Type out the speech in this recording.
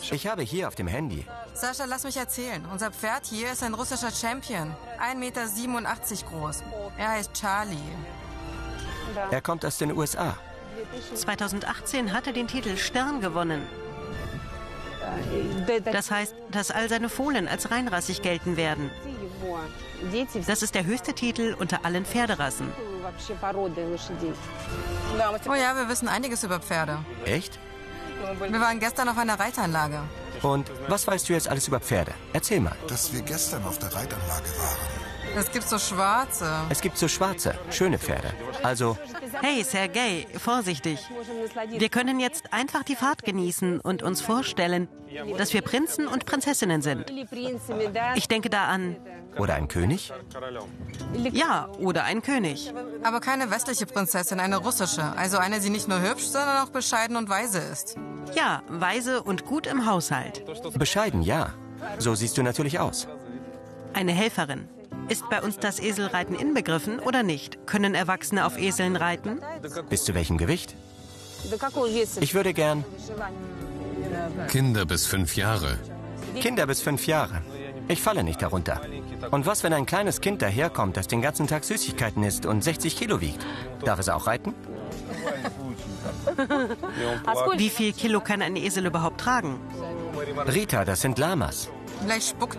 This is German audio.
Ich habe hier auf dem Handy. Sascha, lass mich erzählen. Unser Pferd hier ist ein russischer Champion. 1,87 Meter groß. Er heißt Charlie. Er kommt aus den USA. 2018 hat er den Titel Stern gewonnen. Das heißt, dass all seine Fohlen als reinrassig gelten werden. Das ist der höchste Titel unter allen Pferderassen. Oh ja, wir wissen einiges über Pferde. Echt? Wir waren gestern auf einer Reitanlage. Und was weißt du jetzt alles über Pferde? Erzähl mal. Dass wir gestern auf der Reitanlage waren. Es gibt so schwarze. Es gibt so schwarze, schöne Pferde. Also, Hey, Sergej, vorsichtig. Wir können jetzt einfach die Fahrt genießen und uns vorstellen, dass wir Prinzen und Prinzessinnen sind. Ich denke da an, oder ein König? ja, oder ein König. Aber keine westliche Prinzessin, eine russische. Also eine, die nicht nur hübsch, sondern auch bescheiden und weise ist. Ja, weise und gut im Haushalt. Bescheiden, ja. So siehst du natürlich aus. Eine Helferin. Ist bei uns das Eselreiten inbegriffen oder nicht? Können Erwachsene auf Eseln reiten? Bis zu welchem Gewicht? Ich würde gern Kinder bis 5 Jahre. Kinder bis 5 Jahre. Ich falle nicht darunter. Und was, wenn ein kleines Kind daherkommt, das den ganzen Tag Süßigkeiten isst und 60 Kilo wiegt? Darf es auch reiten? Wie viel Kilo kann ein Esel überhaupt tragen? Rita, das sind Lamas. Vielleicht spuckt